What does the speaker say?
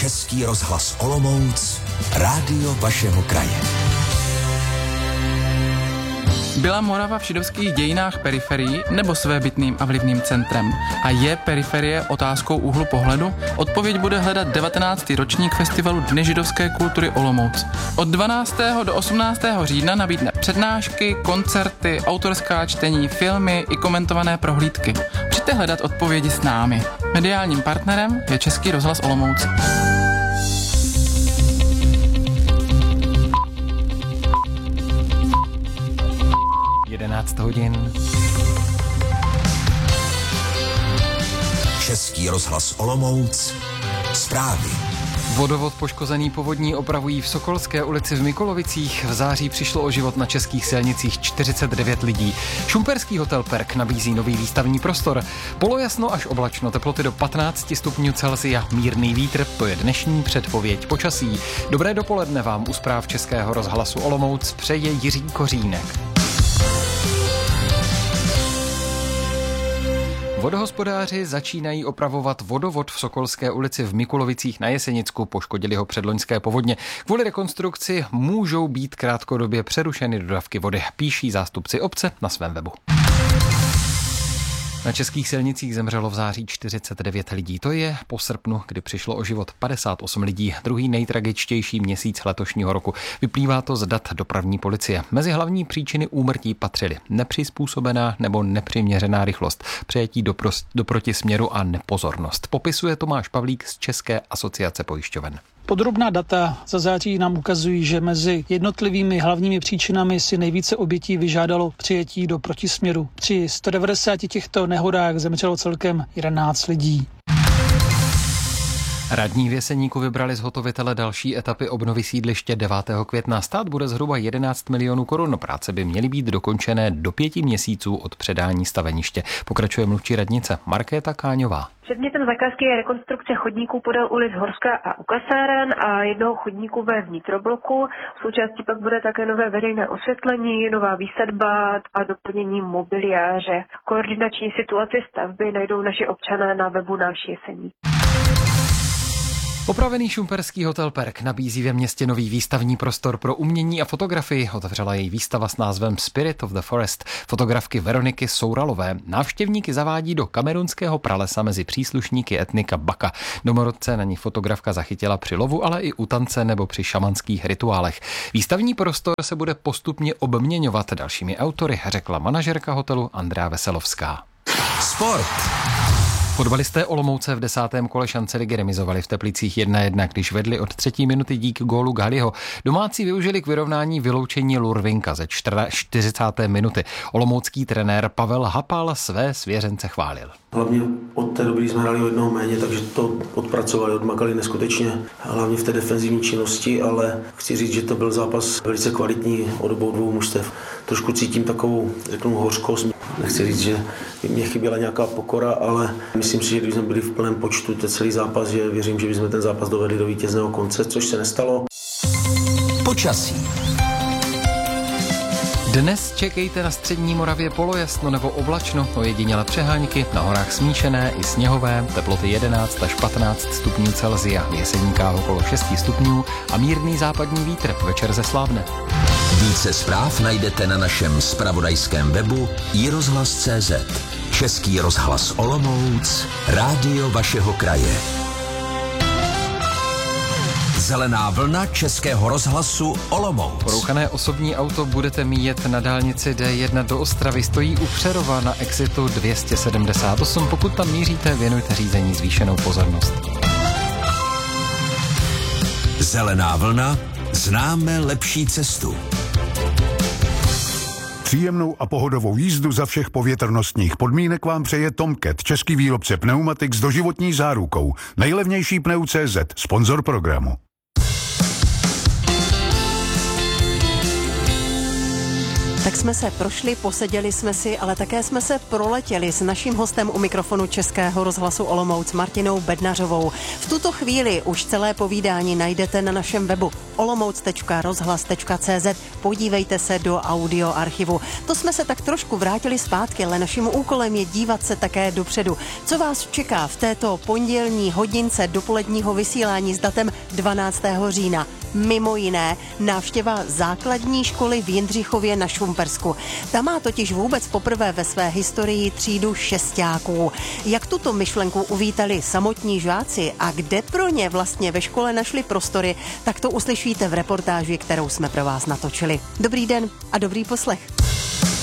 Český rozhlas Olomouc, rádio vašeho kraje. Byla Morava v židovských dějinách periferií nebo svébytným a vlivným centrem? A je periferie otázkou úhlu pohledu? Odpověď bude hledat 19. ročník festivalu Dny židovské kultury Olomouc. Od 12. do 18. října nabídne přednášky, koncerty, autorská čtení, filmy i komentované prohlídky. Přijďte hledat odpovědi s námi. Mediálním partnerem je Český rozhlas Olomouc. 11 hodin. Český rozhlas Olomouc. Zprávy. Vodovod poškozený povodní opravují v Sokolské ulici v Mikulovicích. V září přišlo o život na českých silnicích 49 lidí. Šumperský hotel Perk nabízí nový výstavní prostor. Polojasno až oblačno, teploty do 15 stupňů Celsia, mírný vítr, to je dnešní předpověď počasí. Dobré dopoledne vám u zpráv Českého rozhlasu Olomouc přeje Jiří Kořínek. Vodohospodáři začínají opravovat vodovod v Sokolské ulici v Mikulovicích na Jesenicku. Poškodili ho předloňské povodně. Kvůli rekonstrukci můžou být krátkodobě přerušeny dodávky vody, píší zástupci obce na svém webu. Na českých silnicích zemřelo v září 49 lidí. To je po srpnu, kdy přišlo o život 58 lidí. Druhý nejtragičtější měsíc letošního roku. Vyplývá to z dat dopravní policie. Mezi hlavní příčiny úmrtí patřily nepřizpůsobená nebo nepřiměřená rychlost, přejetí do protisměru a nepozornost. Popisuje Tomáš Pavlík z České asociace pojišťoven. Podrobná data za září nám ukazují, že mezi jednotlivými hlavními příčinami si nejvíce obětí vyžádalo přijetí do protisměru. Při 190 těchto nehodách zemřelo celkem 11 lidí. Radní v Jeseníku vybrali zhotovitele další etapy obnovy sídliště 9. května. Stát bude zhruba 11 milionů korun. Práce by měly být dokončené do 5 měsíců od předání staveniště. Pokračuje mluvčí radnice Markéta Káňová. Předmětem zakázky je rekonstrukce chodníků podél ulic Horská a u kasáren a jednoho chodníku ve vnitrobloku. V součástí pak bude také nové veřejné osvětlení, nová výsadba a doplnění mobiliáře. Koordinační situaci stavby najdou naši občané na webu Náš Jeseník. Opravený šumperský hotel Perk nabízí ve městě nový výstavní prostor pro umění a fotografii. Otevřela její výstava s názvem Spirit of the Forest fotografky Veroniky Souralové. Návštěvníky zavádí do kamerunského pralesa mezi příslušníky etnika Baka. Domorodce na ní fotografka zachytila při lovu, ale i u tance nebo při šamanských rituálech. Výstavní prostor se bude postupně obměňovat dalšími autory, řekla manažerka hotelu Andrea Veselovská. Sport. Fotbalisté Olomouce v 10. kole šance ligy remizovali v Teplicích 1-1, když vedli od 3. minuty díky gólu Galiho. Domácí využili k vyrovnání vyloučení Lurvinka ze 40. minuty. Olomoucký trenér Pavel Hapal své svěřence chválil. Hlavně od té doby jsme hráli o jednoho méně, takže to odpracovali, odmakali neskutečně, hlavně v té defenzivní činnosti, ale chci říct, že to byl zápas velice kvalitní od obou dvou mužstev. Trošku cítím takovou, řeknu, hořkost. Nechci říct, že mě chyběla nějaká pokora, ale myslím si, že když jsme byli v plném počtu ten celý zápas, že věřím, že bychom ten zápas dovedli do vítězného konce, což se nestalo. Počasí. Dnes čekejte na střední Moravě polojasno nebo oblačno, ojedinělé přehánky, na horách smíšené i sněhové, teploty 11 až 15 stupňů Celsia, v Jeseníkách okolo 6 stupňů a mírný západní vítr, večer zeslávne. Více zpráv najdete na našem zpravodajském webu iRozhlas.cz. Český rozhlas Olomouc, rádio vašeho kraje. Zelená vlna Českého rozhlasu Olomouc. Porouchané osobní auto budete míjet na dálnici D1 do Ostravy. Stojí u Přerova na exitu 278. Pokud tam míříte, věnujte řízení zvýšenou pozornost. Zelená vlna, známe lepší cestu. Příjemnou a pohodovou jízdu za všech povětrnostních podmínek vám přeje Tomcat, český výrobce pneumatik s doživotní zárukou. Nejlevnější pneu.cz, sponzor programu. Tak jsme se prošli, poseděli jsme si, ale také jsme se proletěli s naším hostem u mikrofonu Českého rozhlasu Olomouc Martinou Bednařovou. V tuto chvíli už celé povídání najdete na našem webu olomouc.rozhlas.cz. Podívejte se do audioarchivu. To jsme se tak trošku vrátili zpátky, ale naším úkolem je dívat se také dopředu. Co vás čeká v této pondělní hodince dopoledního vysílání s datem 12. října? Mimo jiné návštěva základní školy v Jindřichově na Šumpersku. Ta má totiž vůbec poprvé ve své historii třídu šestáků. Jak tuto myšlenku uvítali samotní žáci a kde pro ně vlastně ve škole našli prostory, tak to uslyšíte v reportáži, kterou jsme pro vás natočili. Dobrý den a dobrý poslech.